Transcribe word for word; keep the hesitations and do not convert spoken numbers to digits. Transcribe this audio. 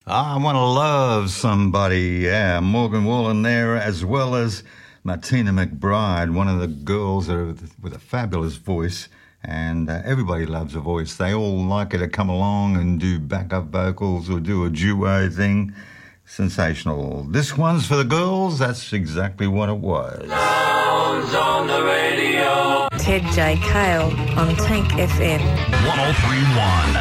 I Want to Love Somebody. Yeah, Morgan Wallen there, as well as Martina McBride, one of the girls that are with a fabulous voice. And uh, everybody loves a voice. They all like her to come along and do backup vocals or do a duo thing. Sensational. This one's for the girls. That's exactly what it was. Sounds on the radio. Ted J. Cale on Tank F M. one oh three point one.